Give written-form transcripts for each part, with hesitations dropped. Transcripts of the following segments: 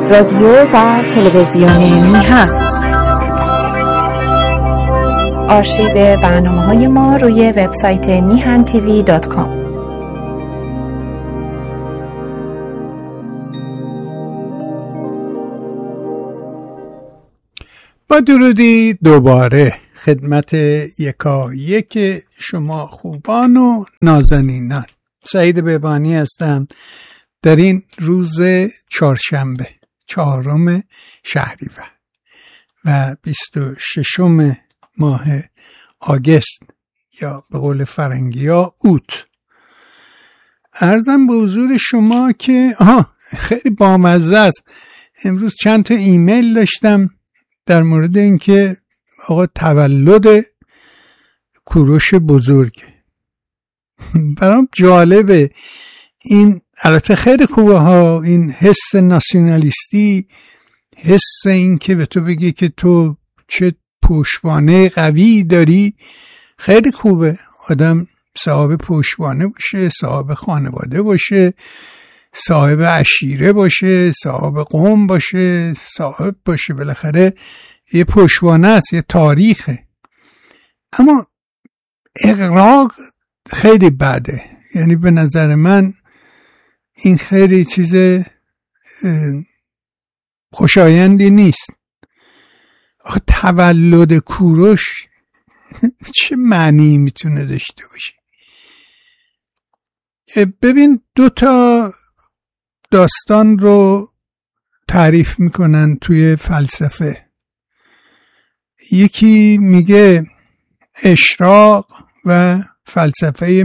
رادیو و تلویزیون میهن. آرشیو برنامه‌های ما روی وبسایت mihantv.com. با درودی دوباره خدمت یکایک شما خوبان و نازنینان. سعید بهبانی هستم در این روز چهارشنبه 4 شهریور و 26 ماه آگست یا به قول فرنگی ها اوت. عرضم به حضور شما که خیلی بامزه است. امروز چند تا ایمیل داشتم در مورد اینکه آقا تولد کوروش بزرگ. برام جالبه این، البته خیلی خوبه ها، این حس ناسیونالیستی، حس این که به تو بگی که تو چه پشتوانه قوی داری، خیلی خوبه. آدم صاحب پشتوانه باشه، صاحب خانواده باشه، صاحب عشیره باشه، صاحب قوم باشه، صاحب باشه، بالاخره یه پشتوانه است، یه تاریخه. اما اغراق خیلی بده. یعنی به نظر من این خیلی چیز خوشایندی نیست. آخه تولد کوروش چه معنی میتونه داشته باشه؟ ببین، 2 تا داستان رو تعریف میکنن توی فلسفه. یکی میگه اشراق و فلسفه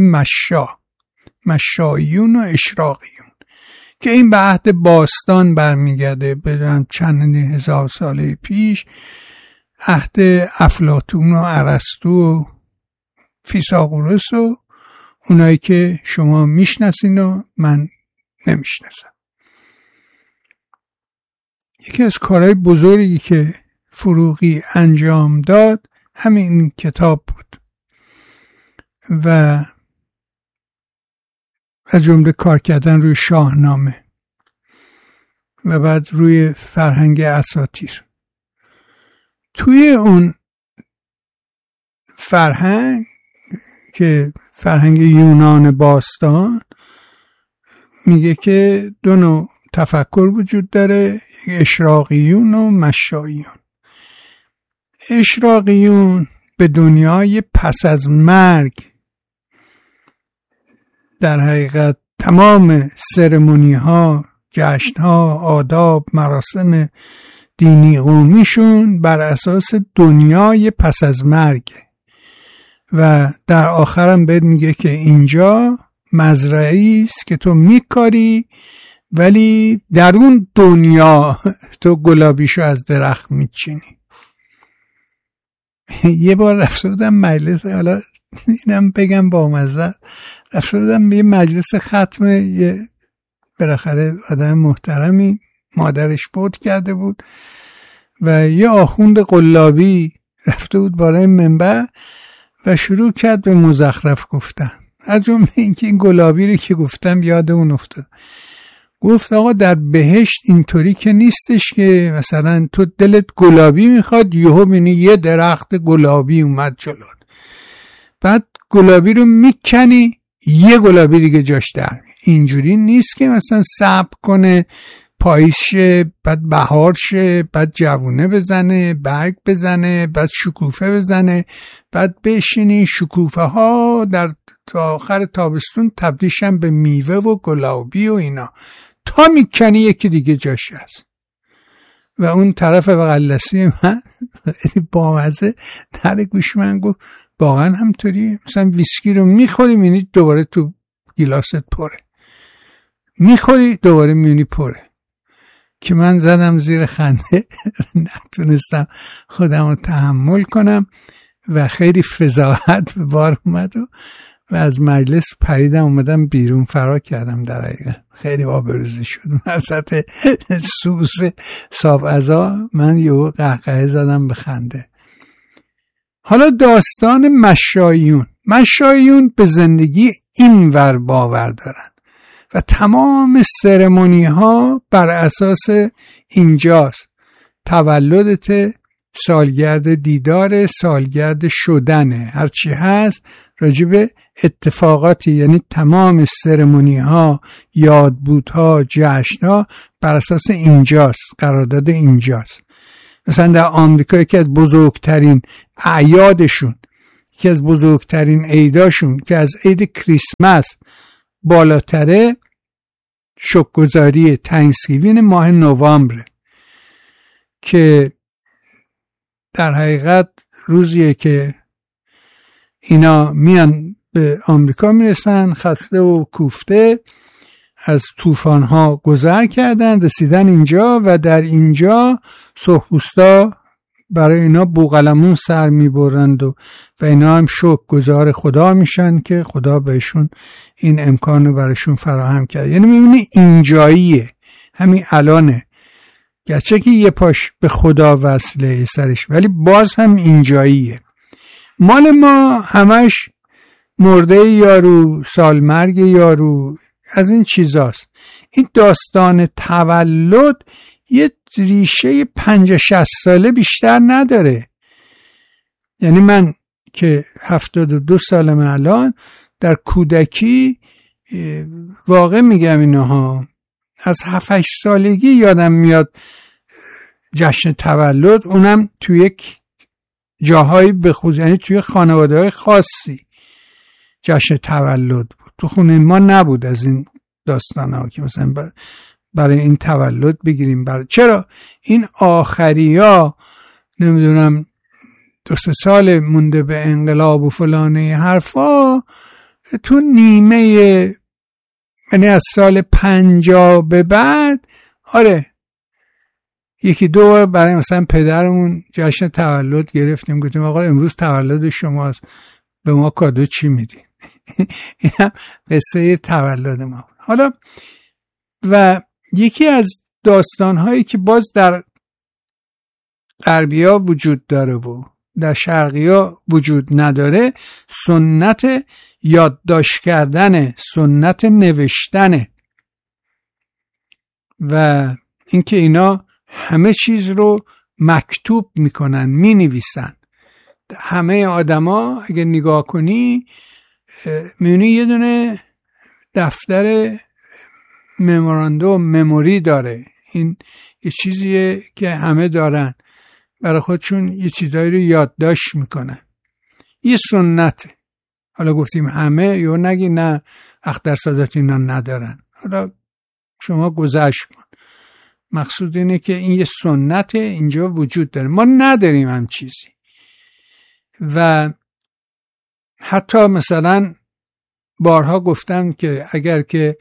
مشایون و اشراقیون که این به عهد باستان برمیگرده، به چند هزار ساله پیش، عهد افلاطون و ارسطو و فیثاغورس و اونایی که شما میشناسین و من نمیشناسم. یکی از کارهای بزرگی که فروغی انجام داد همین کتاب بود و از جمله کار کردن روی شاهنامه و بعد روی فرهنگ اساطیر. توی اون فرهنگ که فرهنگ یونان باستان، میگه که 2 نوع تفکر وجود داره، اشراقیون و مشایون. اشراقیون به دنیای پس از مرگ در حقیقت تمام سرمونی ها، جشن ها، آداب، مراسم دینی قومیشون بر اساس دنیای پس از مرگ و در آخرم بهت میگه که اینجا مزرعی است که تو میکاری ولی در اون دنیا تو گلابیشو از درخت میچینی. یه بار رفته بودم مجلس، حالا اینم بگم با مزه، رفته بودم به یه مجلس ختم، یه بالاخره آدم محترمی مادرش فوت کرده بود و یه آخوند قلابی رفته بود بالای منبر و شروع کرد به مزخرف گفتن. از جمله اینکه این گلابی رو که گفتم یاد اون افتاد. گفت آقا در بهشت اینطوری که نیستش که مثلا تو دلت گلابی میخواد یهو ببینی یه درخت گلابی اومد جلوت، بعد گلابی رو میکنی یه گلابی دیگه جاش در میاد. اینجوری نیست که مثلا صبر کنه پاییز شه، بعد بهار شه، بعد جوونه بزنه، برگ بزنه، بعد شکوفه بزنه، بعد بشینی شکوفه ها در تا آخر تابستون تبدیلشن به میوه و گلابی و اینا، تا میکنی یکی دیگه جاش هست. و اون طرف بغل دستی من بامزه در گوش من گفت واقعا همطوری، مثلا ویسکی رو میخوری میبینی دوباره تو گیلاست پره، میخوری دوباره میبینی پره. که من زدم زیر خنده، نتونستم خودم رو تحمل کنم و خیلی فضاحت به بار اومد و از مجلس پریدم اومدم بیرون، فرار کردم. در حقیقت خیلی آبروریزی شد وسط سوس صاحب عزا، من یهو قهقه زدم به خنده. حالا داستان مشایون به زندگی اینور باور دارن و تمام سرمونی ها بر اساس اینجاست. تولدت، سالگرد دیدار، سالگرد شدنه، هرچی هست راجب اتفاقاتی، یعنی تمام سرمونی ها، یادبودها، جشن ها بر اساس اینجاست، قرارداد اینجاست. مثلا در آمریکا یکی از بزرگترین اعیادشون، یکی از بزرگترین عیداشون که از عید کریسمس بالاتره، شکرگزاری تانکسگیوینگ ماه نوامبر، که در حقیقت روزیه که اینا میان به آمریکا میرسن، خسته و کوفته، از طوفان‌ها گذر کردن، رسیدن اینجا و در اینجا سرخپوستا برای اینا بوقلمون سر میبرند و اینا هم شکرگزار خدا میشن که خدا بهشون این امکان رو براشون فراهم کرد. یعنی میبینی اینجاییه، همین الانه، گرچه که یه پاش به خدا وصله سرش، ولی باز هم اینجاییه. مال ما همش مرده یارو، سالمرگ یارو، از این چیزاست. این داستان تولد یه ریشه 50-60 ساله بیشتر نداره. یعنی من که 72 سالم الان، در کودکی واقع میگم اینها، از 7-8 سالگی یادم میاد جشن تولد، اونم توی یک جاهایی بخصوص، یعنی توی خانواده‌های خاصی جشن تولد بود. تو خونه ما نبود از این داستان‌ها که مثلا برای این تولد بگیریم. چرا این آخریا نمیدونم 2-3 سال مونده به انقلاب و فلانه حرفا، تو نیمه، یعنی از سال 50 به بعد، آره 1-2 بار برای مثلا پدرمون جشن تولد گرفتیم، گفتیم آقا امروز تولد شماست، به ما کادو چی میدی؟ این هم قصه تولد ما. حالا و یکی از داستان‌هایی که باز در غربی‌ها وجود داره و در شرقی‌ها وجود نداره، سنت یادداشت کردن، سنت نوشتن و اینکه اینا همه چیز رو مکتوب میکنن، مینویسن. همه آدما اگه نگاه کنی میبینی یه دونه دفتر مموراندوم، مموری داره. این یه چیزیه که همه دارن، برای خودشون یه چیزایی رو یادداشت میکنن. یه سنته. حالا گفتیم همه، یا نگی نه اختر سادات اینا ندارن، حالا شما گذشت کن. مقصود اینه که این یه سنت اینجا وجود داره، ما نداریم هم چیزی. و حتی مثلا بارها گفتم که اگر که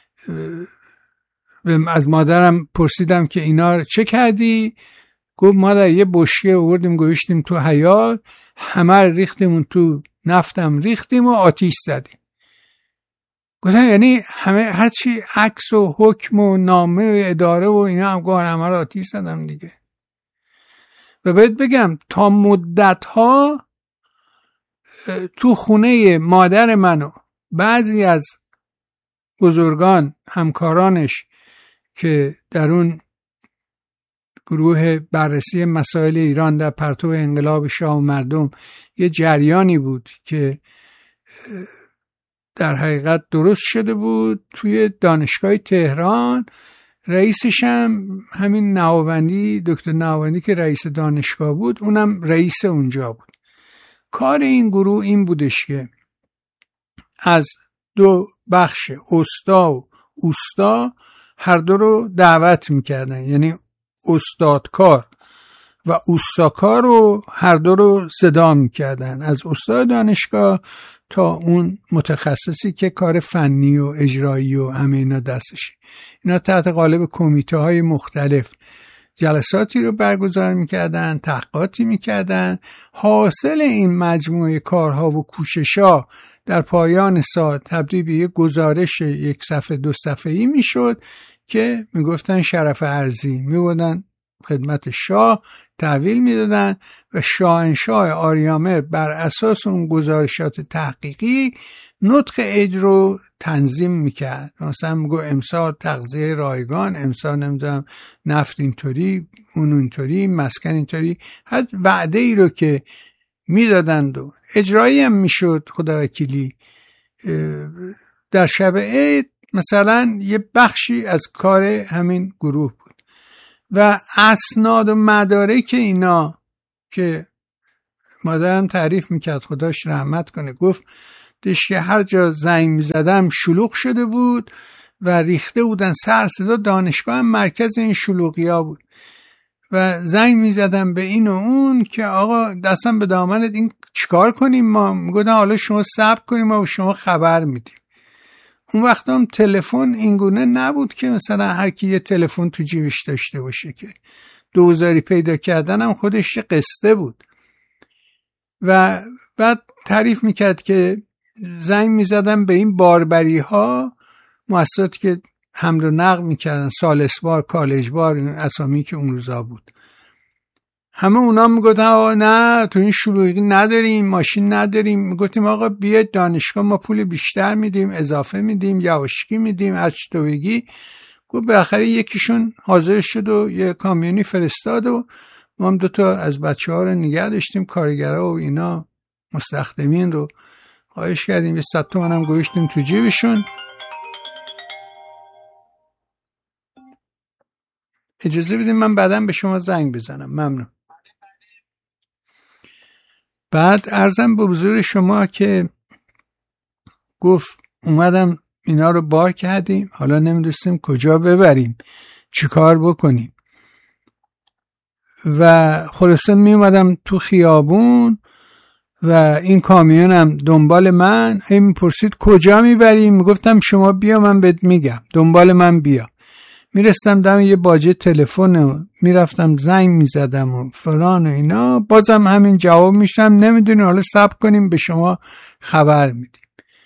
از مادرم پرسیدم که اینا چه کردی، گفت مادر یه بشکه آوردیم گوشتیم تو حیاط، همه ریختیم تو نفتم، ریختیم و آتیش زدیم. گفتم یعنی همه هرچی عکس و حکم و نامه و اداره و اینا هم گوهر همه رو آتیش زدم دیگه. و باید بگم تا مدت ها تو خونه مادر منو بعضی از بزرگان همکارانش که در اون گروه بررسی مسائل ایران در پرتو انقلاب شاه و مردم یه جریانی بود که در حقیقت درست شده بود توی دانشگاه تهران. رئیسش هم همین نهاوندی، دکتر نهاوندی که رئیس دانشگاه بود، اونم رئیس اونجا بود. کار این گروه این بودش که از 2 بخش، استا و اوستا، هر دو رو دعوت میکردن. یعنی استادکار و اوستاکار رو هر دو رو صدا میکردن، از استاد دانشگاه تا اون متخصصی که کار فنی و اجرایی و همه اینا دستشه. اینا تحت قالب کمیته های مختلف جلساتی رو برگزار میکردن، تحقیقاتی میکردن. حاصل این مجموعه کارها و کوشش‌ها در پایان سال تبدیل به یک گزارش 1 صفحه 2 صفحه‌ای میشد که میگفتن شرف ارضی، میبودن خدمت شاه تحویل میدادن و شاهنشاه آریامر بر اساس اون گزارشات تحقیقی نطق عید رو تنظیم میکرد. مثلا میگو امسال تغذیه رایگان، امسال نمیدونم نفت اینطوری، اون اینطوری، مسکن اینطوری. هر وعده ای رو که میدادند و اجرایی هم میشد خدا وکیلی در شب عید مثلا یه بخشی از کار همین گروه بود و اسناد و مدارک اینا که مادرم تعریف میکرد خداش رحمت کنه، گفت که هر جا زنگ میزدم شلوغ شده بود و ریخته بودن سر صدا. دانشگاه هم مرکز این شلوغی ها بود و زنگ میزدم به این و اون که آقا دستم به دامنت، این چیکار کنیم؟ ما میگفتن حالا شما صبر کنیم ما به شما خبر میدیم. اون وقت هم تلفن اینگونه نبود که مثلا هر کی یه تلفن تو جیبش داشته باشه، که 2000 پیدا کردن هم خودش یه قصه بود. و بعد تعریف میکرد که زنگ میزدم به این باربری ها، مؤسساتی که حمل و نقل میکردن، ثالثبار، کالجبار، این اسامی که اون روزا بود، همه اونا میگفتن نه تو این شلوغی نداریم، ماشین نداریم. میگفتیم آقا بیاید دانشگاه، ما پول بیشتر میدیم، اضافه میدیم، یواشکی میدیم، هر چی تو بگی. گفت بالاخره یکیشون حاضر شد و یه کامیونی فرستاد و ما هم 2 از بچه‌ها رو نگه داشتیم، کارگرها و اینا مستخدمین رو خواهش کردیم، یه 100 تومن هم گوشتیم تو جیبشون. اجازه بدیم من بعداً به شما زنگ بزنم. ممنون. بعد عرضم به حضور شما که گفت اومدم اینا رو بار کردیم، حالا نمیدونستیم کجا ببریم، چی کار بکنیم. و خلاصه می اومدم تو خیابون و این کامیونم دنبال من، هی میپرسید کجا میبریم؟ میگفتم شما بیا من بهت میگم، دنبال من بیا. میرستم دم یه باجه تلفن و میرفتم زنگ میزدم و فلان و اینا، بازم همین جواب میشم نمیدونی، حالا صبر کنیم به شما خبر میدیم.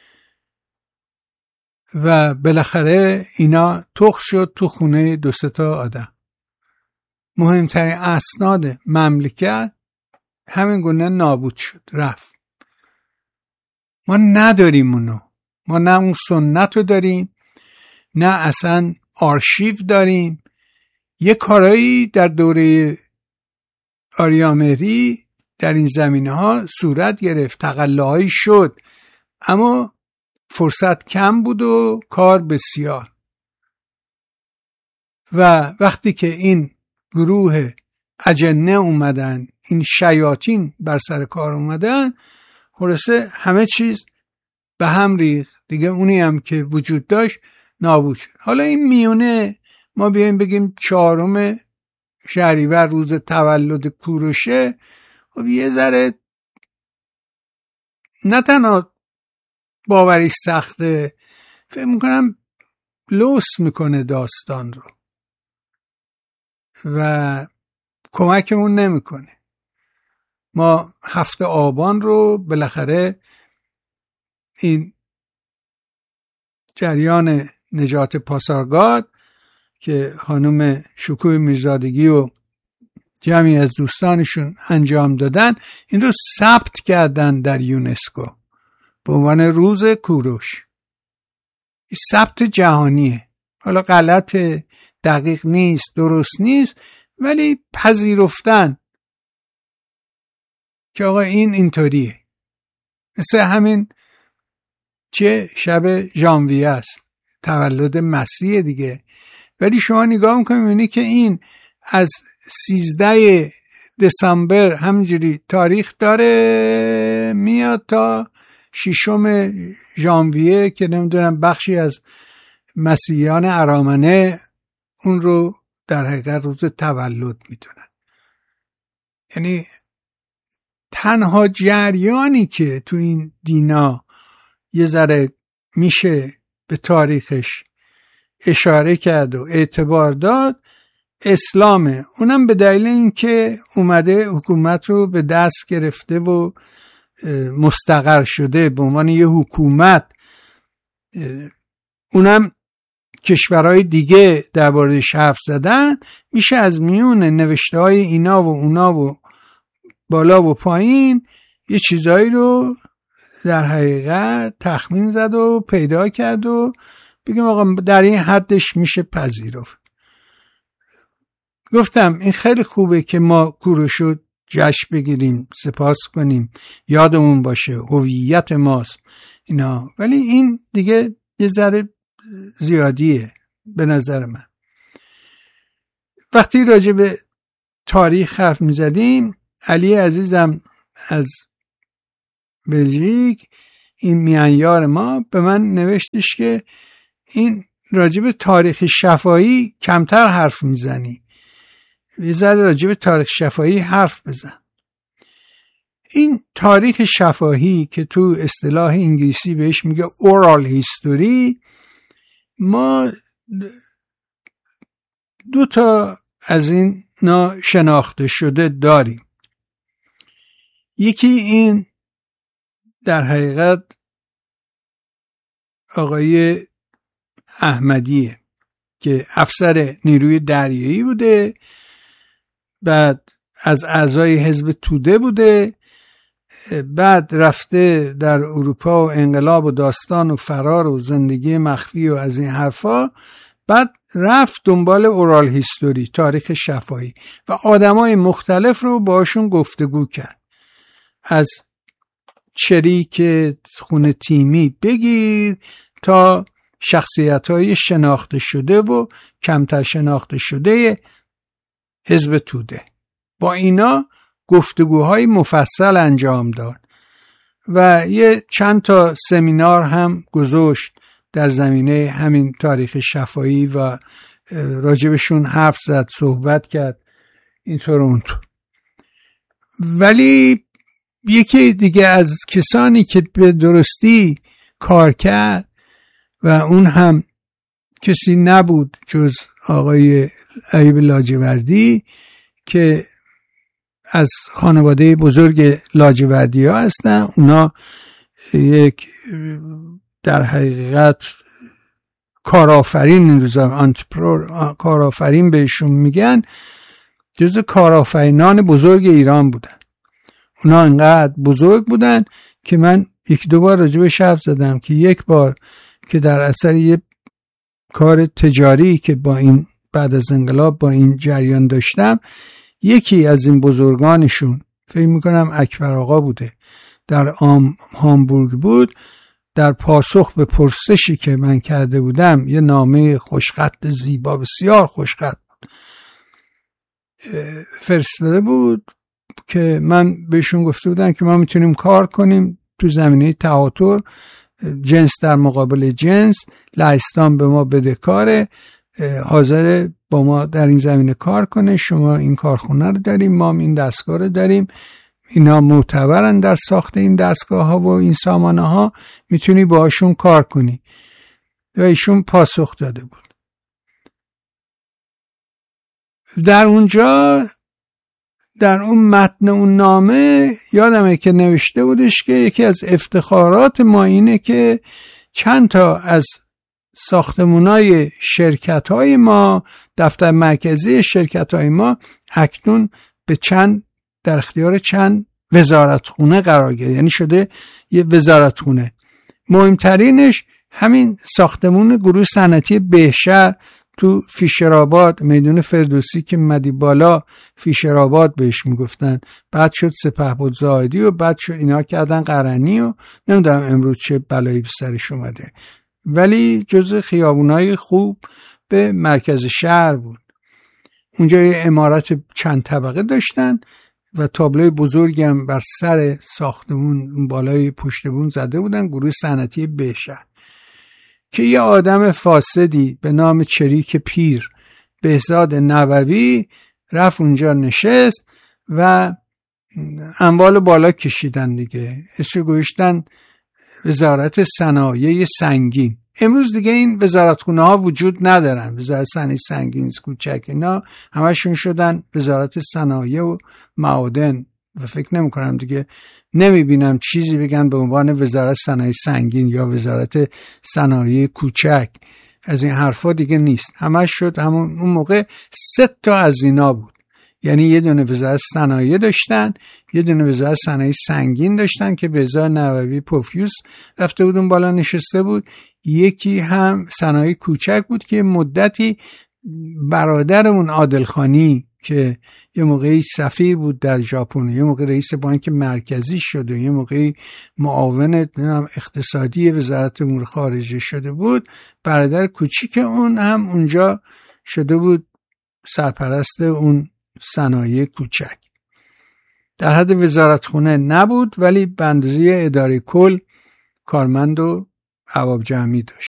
و بالاخره اینا تخ شد تو خونه 2-3 آدم. مهمترین اسناد مملکت همین گونه نابود شد، رفت. ما نداریم اونو، ما نه اون سنت رو داریم، نه اصلا آرشیو داریم. یه کارایی در دوره آریامهری در این زمینه ها صورت گرفت، تقلاهایی شد، اما فرصت کم بود و کار بسیار. و وقتی که این گروه اجنه اومدن، این شیاطین بر سر کار اومدن، خلاصه همه چیز به هم ریخت دیگه. اونی هم که وجود داشت نابود شد. حالا این میونه ما بیایم بگیم 4 شهریور روز تولد کوروشه، خب یه ذره نه تنها باوری سخته، فکر میکنم لوس میکنه داستان رو و کمکمون نمیکنه. ما 7 آبان رو بالاخره این جریان نجات پاسارگاد که خانم شکوه میرزادگی و جمعی از دوستانشون انجام دادن، این رو ثبت کردن در یونسکو به عنوان روز کوروش. این ثبت جهانیه. حالا غلط، دقیق نیست، درست نیست، ولی پذیرفتن که آقا این اینطوریه. مثل همین چه شب ژانویه است، تولد مسیح دیگه، ولی شما نگاه میکنید میبینید که این از 13 دسامبر همینجوری تاریخ داره میاد تا 6 ژانویه که نمیدونم بخشی از مسیحیان ارامنه اون رو در حقیقت روز تولد میدونن. یعنی تنها جریانی که تو این دینا یه ذره میشه به تاریخش اشاره کرد و اعتبار داد اسلامه. اونم به دلیل اینکه اومده حکومت رو به دست گرفته و مستقر شده به عنوان یه حکومت. اونم کشورهای دیگه درباره‌اش حرف زدن، میشه از میون نوشته‌های اینا و اونا و بالا و پایین یه چیزایی رو در حقیقت تخمین زد و پیدا کرد و بگیم آقا در این حدش میشه پذیرفت. گفتم این خیلی خوبه که ما کوروشو جشن بگیریم، سپاس کنیم، یادمون باشه هویت ماست اینا، ولی این دیگه یه ذره زیادیه به نظر من. وقتی راجع به تاریخ حرف میزدیم، علی عزیزم از بلژیک، این میانیار ما، به من نوشتش که این راجع به تاریخ شفاهی کمتر حرف میزنی، یه ذره راجع به تاریخ شفاهی حرف بزن. این تاریخ شفاهی که تو اصطلاح انگلیسی بهش میگه اورال هیستوری، ما دو تا از این شناخته شده داریم. یکی این در حقیقت آقای احمدیه که افسر نیروی دریایی بوده، بعد از اعضای حزب توده بوده، بعد رفته در اروپا و انقلاب و داستان و فرار و زندگی مخفی و از این حرفا، بعد رفت دنبال اورال هیستوری، تاریخ شفاهی، و آدمای مختلف رو باشون گفتگو کرد، از چریک خونه تیمی بگیر تا شخصیت‌های شناخته شده و کمتر شناخته شده حزب توده. با اینا گفتگوهای مفصل انجام داد و یه چند تا سمینار هم گذاشت در زمینه همین تاریخ شفاهی و راجبشون حرف زد، صحبت کرد اینطور اونطور. ولی یکی دیگه از کسانی که به درستی کار کرد و اون هم کسی نبود جز آقای ایوب لاجوردی که از خانواده بزرگ لاجوردی ها هستن. اونا یک در حقیقت کارآفرین، این روزا کارآفرین بهشون میگن، جز کارآفرینان بزرگ ایران بودن. اونا انقدر بزرگ بودن که من یک دو بار راجبش حرف زدم که یک بار که در اثر یه کار تجاری که با این بعد از انقلاب با این جریان داشتم، یکی از این بزرگانشون، فکر میکنم اکبر آقا بوده، در هامبورگ بود، در پاسخ به پرسشی که من کرده بودم یه نامه خوشخط زیبا، بسیار خوشخط فرستاده بود که من بهشون گفته بودم که ما میتونیم کار کنیم تو زمینه تعاطر، جنس در مقابل جنس، لهستان به ما بدهکاره، حاضر با ما در این زمینه کار کنه، شما این کارخونه رو داریم، ما این دستگاه رو داریم، اینا معتبرن در ساخت این دستگاه ها و این سامانه ها، میتونی باهاشون کار کنی. و ایشون پاسخ داده بود. در اونجا در اون متن اون نامه یادمه که نوشته بودش که یکی از افتخارات ما اینه که چند تا از ساختمونای شرکت‌های ما، دفتر مرکزی شرکت‌های ما اکنون به در اختیار چند وزارتخونه قرار گرفته، یعنی شده یه وزارتخونه. مهمترینش همین ساختمون گروه صنعتی بهشهر تو فیشرآباد، میدون فردوسی که مدی بالا فیشرآباد بهش میگفتن، بعد شد سپهبد زاهدی و بعد شد اینا کردن قرنی و نمیدونم امروز چه بلایی به سرش اومده، ولی جز خیابونای خوب به مرکز شهر بود. اونجا یه عمارت چند طبقه داشتن و تابلوی بزرگی هم بر سر ساختمون بالای پشت بون زده بودن، گروه صنعتی بهشهر، که یه آدم فاسدی به نام چریک پیر، بهزاد نووی، رفت اونجا نشست و اموال بالا کشیدن دیگه، اسمش گوشتن وزارت صنایع سنگین. امروز دیگه این وزارتخونه ها وجود ندارن، وزارت صنایع سنگین کوچک، اینا همشون شدن وزارت صنایع و معادن و فکر نمی کنم دیگه، نمیبینم چیزی بگن به عنوان وزارت صنایع سنگین یا وزارت صنایع کوچک، از این حرفا دیگه نیست، همش شد همون. اون موقع 3 تا از اینا بود، یعنی یه دونه وزارت صنایع داشتن، یه دونه وزارت صنایع سنگین داشتن که به ازای نووی پوفیوس رفته بود اون بالا نشسته بود، یکی هم صنایع کوچک بود که مدتی برادر اون عادلخانی که یه موقعی سفیر بود در ژاپن، یه موقع رئیس بانک مرکزی شده، یه موقعی معاون اقتصادی وزارت امور خارجه شده بود، برادر کوچیک اون هم اونجا شده بود سرپرست اون صنایع کوچک. در حد وزارتخونه نبود ولی به اندازه اداره کل کارمند و ارباب جمعی داشت.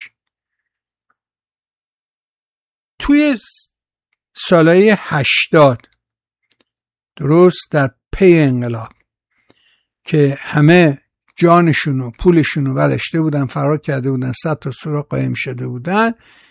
توی سالهای 80 درست در پی انقلاب که همه جانشون و پولشون رو ورشته بودن، فرار کرده بودن، 100 تا سوراخ قایم شده بودن،